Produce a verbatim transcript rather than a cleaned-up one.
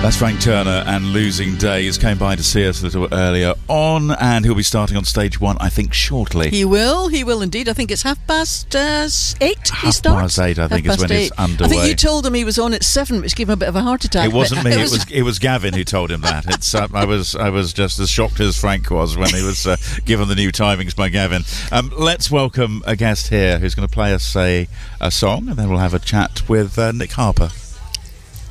That's Frank Turner and Losing Days. Came by to see us a little earlier on, and he'll be starting on stage one, I think, shortly. He will, he will indeed. I think it's half past uh, eight half he starts. past eight, I think, half is when eight. it's underway. I think you told him he was on at seven, which gave him a bit of a heart attack. It wasn't me. It It was, was it was Gavin who told him that. It's uh, I was I was just as shocked as Frank was when he was uh, given the new timings by Gavin. Um, let's welcome a guest here who's going to play us a, a song, and then we'll have a chat with uh, Nick Harper.